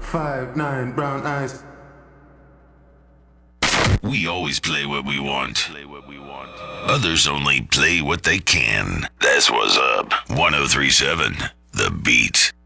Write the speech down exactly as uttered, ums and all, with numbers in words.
five, nine, brown eyes. We always play what we want. Play what we want. Others only play what they can. That's what's up. one oh three point seven, The Beat.